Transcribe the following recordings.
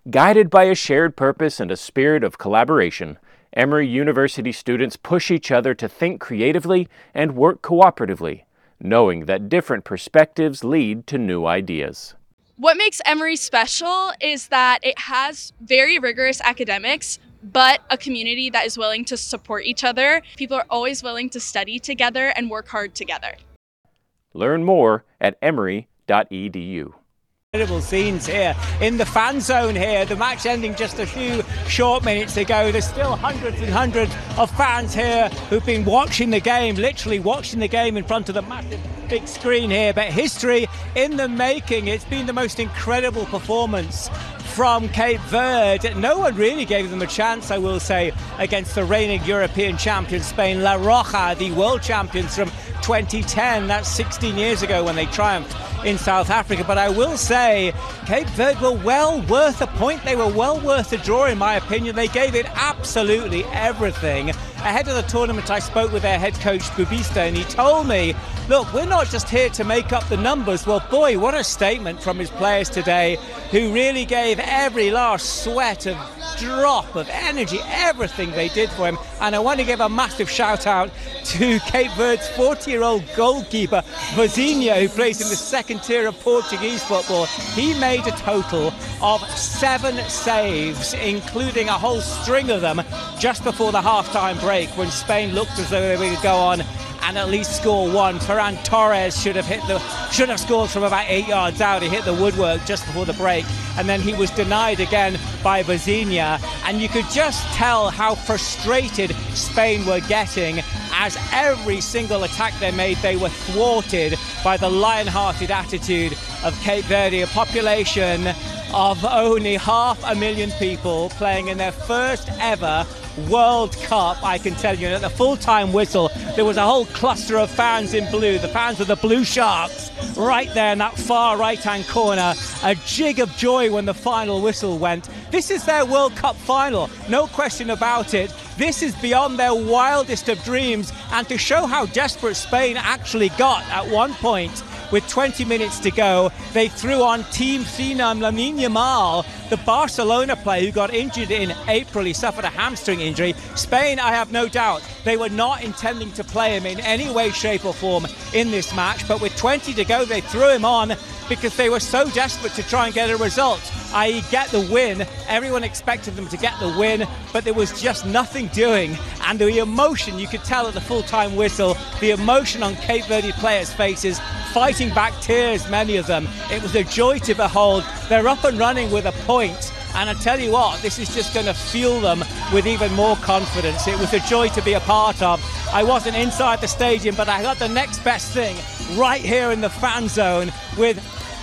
Guided by a shared purpose and a spirit of collaboration, Emory University students push each other to think creatively and work cooperatively, knowing that different perspectives lead to new ideas. What makes Emory special is that it has very rigorous academics, but a community that is willing to support each other. People are always willing to study together and work hard together. Learn more at emory.edu. Incredible scenes here in the fan zone here. The match ending just a few short minutes ago. There's still hundreds and hundreds of fans here who've been watching the game, literally watching the game in front of the massive big screen here. But history in the making. It's been the most incredible performance from Cape Verde. No one really gave them a chance, I will say, against the reigning European champion Spain, La Roja, the world champions from 2010. That's 16 years ago when they triumphed in South Africa. But I will say Cape Verde were well worth a point. They were well worth a draw, in my opinion. They gave it absolutely everything. Ahead of the tournament, I spoke with their head coach Bubista, and he told me, look, we're not just here to make up the numbers. Well, boy, what a statement from his players today, who really gave every last sweat of drop of energy, everything they did for him. And I want to give a massive shout out to Cape Verde's 40-year-old goalkeeper Vozinha, who plays in the second tier of Portuguese football. He made a total of 7 saves, including a whole string of them just before the half-time break, when Spain looked as though they were going to go on and at least score one. Ferran Torres should have scored from about 8 yards out. He hit the woodwork just before the break, and then he was denied again by Vozinha. And you could just tell how frustrated Spain were getting, as every single attack they made, they were thwarted by the lion-hearted attitude of Cape Verde, a population of only 500,000 people playing in their first ever World Cup. I can tell you, at the full-time whistle, there was a whole cluster of fans in blue, the fans of the Blue Sharks, right there in that far right-hand corner. A jig of joy when the final whistle went. This is their World Cup final, no question about it. This is beyond their wildest of dreams, and to show how desperate Spain actually got at one point, with 20 minutes to go, they threw on Team Phenom Lamine Yamal, the Barcelona player who got injured in April. He suffered a hamstring injury. Spain, I have no doubt, they were not intending to play him in any way, shape or form in this match, but with 20 to go, they threw him on because they were so desperate to try and get a result, i.e. get the win. Everyone expected them to get the win, but there was just nothing doing. And the emotion, you could tell at the full-time whistle, the emotion on Cape Verde players' faces, fighting back tears, many of them. It was a joy to behold. They're up and running with a point, and I tell you what, this is just going to fuel them with even more confidence. It was a joy to be a part of. I wasn't inside the stadium, but I got the next best thing right here in the fan zone with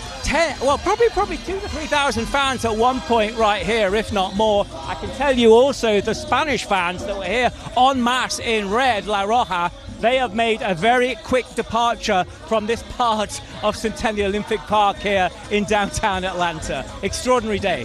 probably 2,000 to 3,000 fans at one point right here, if not more. I can tell you also the Spanish fans that were here en masse in red, La Roja, they have made a very quick departure from this part of Centennial Olympic Park here in downtown Atlanta. Extraordinary day.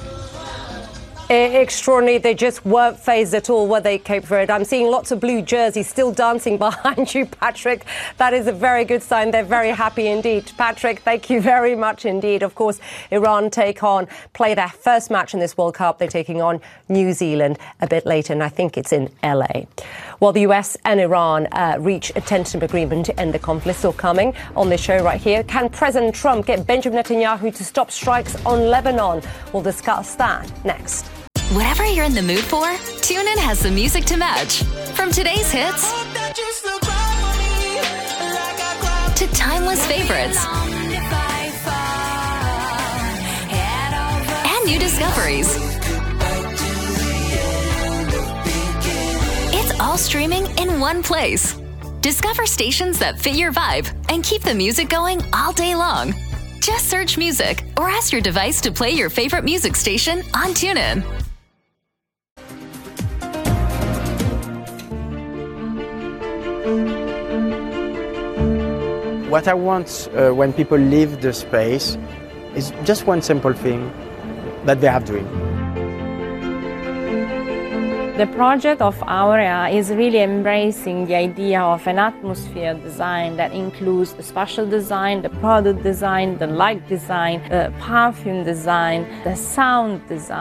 Extraordinary. They just weren't phased at all, were they, Cape Verde? I'm seeing lots of blue jerseys still dancing behind you, Patrick. That is a very good sign. They're very happy indeed. Patrick, thank you very much indeed. Of course, Iran play their first match in this World Cup. They're taking on New Zealand a bit later, and I think it's in LA. Well, the US and Iran reach a tentative agreement to end the conflict. Still coming on this show right here. Can President Trump get Benjamin Netanyahu to stop strikes on Lebanon? We'll discuss that next. Whatever you're in the mood for, TuneIn has the music to match. From today's hits to timeless favorites and new discoveries. It's all streaming in one place. Discover stations that fit your vibe and keep the music going all day long. Just search music or ask your device to play your favorite music station on TuneIn. What I want when people leave the space is just one simple thing, that they have dream. The project of Aurea is really embracing the idea of an atmosphere design that includes the spatial design, the product design, the light design, the perfume design, the sound design.